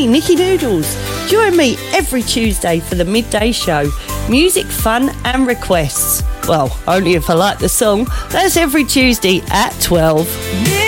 me, Nikki Noodles. Join me every Tuesday for the midday show. Music, fun and requests. Well, only if I like the song. That's every Tuesday at 12.